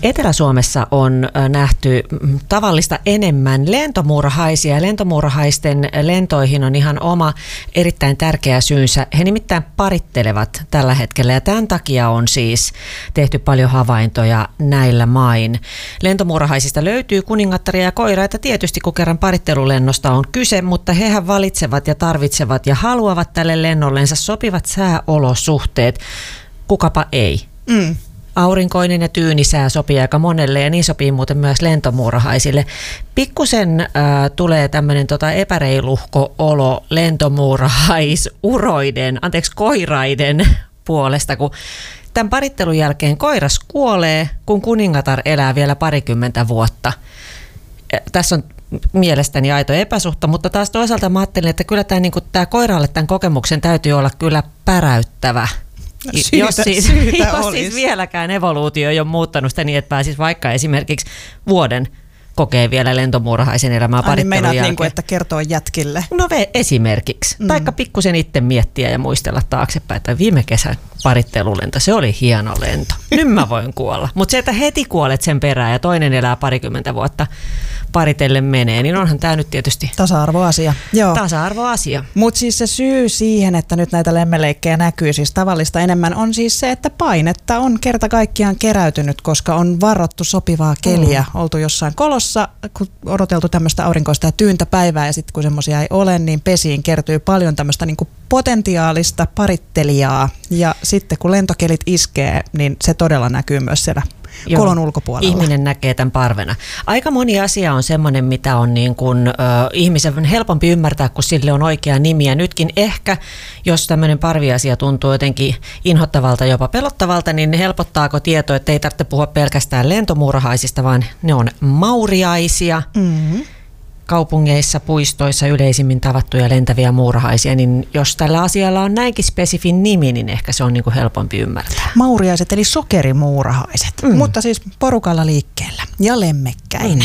Etelä-Suomessa on nähty tavallista enemmän lentomuurahaisia. Lentomuurahaisten lentoihin on ihan oma erittäin tärkeä syynsä. He nimittäin parittelevat tällä hetkellä ja tämän takia on siis tehty paljon havaintoja näillä main. Lentomuurahaisista löytyy kuningattaria ja koiraita tietysti, kun kerran parittelulennosta on kyse, mutta hehän valitsevat ja tarvitsevat ja haluavat tälle lennollensa sopivat sääolosuhteet. Kukapa ei. Aurinkoinen ja tyyni sää sopii aika monelle ja niin sopii muuten myös lentomuurahaisille. Pikkusen tulee tämmöinen epäreiluhko olo koiraiden puolesta, kun tämän parittelun jälkeen koiras kuolee, kun kuningatar elää vielä parikymmentä vuotta. Tässä on mielestäni aito epäsuhta, mutta taas toisaalta mä ajattelin, että kyllä tämä koiralle tämän kokemuksen täytyy olla kyllä päräyttävä. Jos siis vieläkään evoluutio ei ole muuttanut sitä niin, että pääsisi vaikka esimerkiksi vuoden kokee vielä lentomuurahaisen elämää parittelun jälkeen. Niin kuin, että kertoo jätkille. No esimerkiksi. Taikka pikkusen itse miettiä ja muistella taaksepäin, että viime kesän parittelulento, se oli hieno lento. Nyt mä voin kuolla. Mutta se, että heti kuolet sen perään ja toinen elää parikymmentä vuotta paritellen menee, niin onhan tämä nyt tietysti tasa-arvoasia. Joo. Tasa-arvoasia. Mutta siis se syy siihen, että nyt näitä lemmeleikkejä näkyy siis tavallista enemmän, on siis se, että painetta on kerta kaikkiaan keräytynyt, koska on varattu sopivaa keliä. Oltu jossain kolossa, kun odoteltu tämmöistä aurinkoista ja tyyntä päivää, ja sitten kun semmoisia ei ole, niin pesiin kertyy paljon tämmöistä niinku potentiaalista parittelijaa. Ja sitten kun lentokelit iskee, niin se todella näkyy myös siellä kolon ulkopuolella. Ihminen näkee tämän parvena. Aika moni asia on semmoinen, mitä on niin kuin, ihmisen helpompi ymmärtää, kun sille on oikea nimi. Ja nytkin ehkä, jos tämmöinen parviasia tuntuu jotenkin inhottavalta, jopa pelottavalta, niin helpottaako tieto, että ei tarvitse puhua pelkästään lentomuurahaisista, vaan ne on mauriaisia. Kaupungeissa, puistoissa yleisimmin tavattuja lentäviä muurahaisia, niin jos tällä asialla on näinkin spesifin nimi, niin ehkä se on niin kuin helpompi ymmärtää. Mauriaiset eli sokerimuurahaiset, mutta siis porukalla liikkeellä ja lemmekkäinä.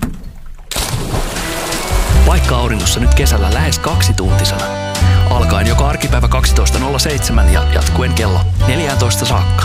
Paikka auringossa nyt kesällä lähes 2-tuntisena. Alkaen joka arkipäivä 12.07 ja jatkuen kello 14 saakka.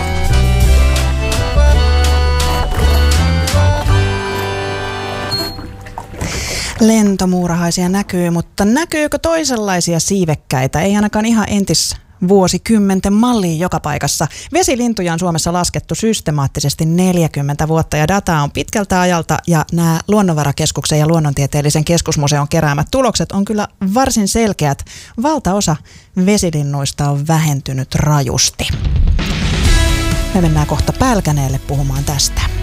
Lentomuurahaisia näkyy, mutta näkyykö toisenlaisia siivekkäitä? Ei ainakaan ihan vuosikymmenten malliin joka paikassa. Vesilintuja on Suomessa laskettu systemaattisesti 40 vuotta ja dataa on pitkältä ajalta ja nämä Luonnonvarakeskuksen ja Luonnontieteellisen keskusmuseon keräämät tulokset on kyllä varsin selkeät. Valtaosa vesilinnuista on vähentynyt rajusti. Me mennään kohta Pälkäneelle puhumaan tästä.